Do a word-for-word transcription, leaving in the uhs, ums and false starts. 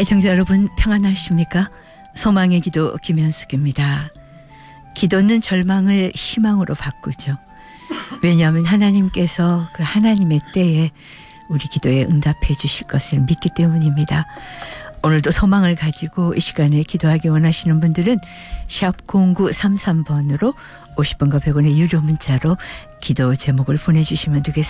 애청자 여러분 평안하십니까? 소망의 기도 김현숙입니다. 기도는 절망을 희망으로 바꾸죠. 왜냐하면 하나님께서 그 하나님의 때에 우리 기도에 응답해 주실 것을 믿기 때문입니다. 오늘도 소망을 가지고 이 시간에 기도하기 원하시는 분들은 샵 공구삼삼 번으로 오십 번과 백 원의 유료 문자로 기도 제목을 보내주시면 되겠습니다.